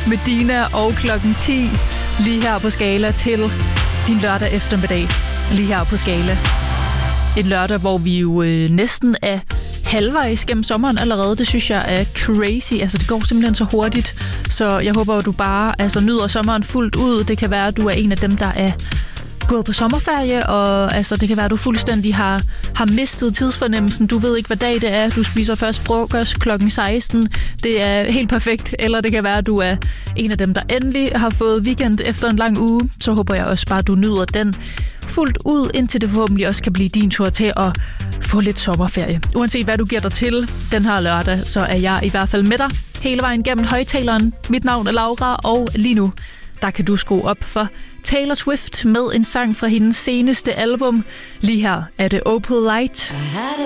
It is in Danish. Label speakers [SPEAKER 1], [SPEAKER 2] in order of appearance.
[SPEAKER 1] med Dina og klokken 10 lige her på Skala til din lørdag eftermiddag. Lige her på Skala. En lørdag, hvor vi jo næsten er halvvejs gennem sommeren allerede. Det synes jeg er crazy. Altså, det går simpelthen så hurtigt. Så jeg håber, at du bare nyder sommeren fuldt ud. Det kan være, at du er en af dem, der er gået på sommerferie, og altså, det kan være, at du fuldstændig har mistet tidsfornemmelsen. Du ved ikke, hvad dag det er. Du spiser først frokost klokken 16. Det er helt perfekt. Eller det kan være, at du er en af dem, der endelig har fået weekend efter en lang uge. Så håber jeg også bare, at du nyder den fuldt ud, indtil det forhåbentlig også kan blive din tur til at få lidt sommerferie. Uanset hvad du giver dig til den her lørdag, så er jeg i hvert fald med dig hele vejen gennem højtaleren. Mit navn er Laura, og lige nu, der kan du skrue op for Taylor Swift med en sang fra hendes seneste album. Lige her er det Opal Light.